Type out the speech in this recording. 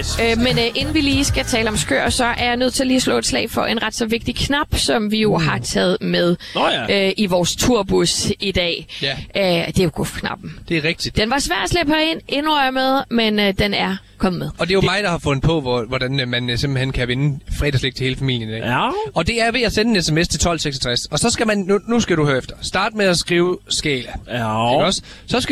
Yes. Men inden vi lige skal tale om skør, så er jeg nødt til lige at slå et slag for en ret så vigtig knap, som vi jo har taget med i vores turbus i dag. Ja. Det er jo guf-knappen. Det er rigtigt. Den var svær at slippe herind, indrører med, men den er kommet med. Og det er jo mig, der har fundet på, hvordan man simpelthen kan vinde fredagslik til hele familien i dag. Ja. Og det er ved at sende en sms til 1266. Og så skal man, nu skal du høre efter. Start med at skrive skala. Ja. Ikke også? Så skal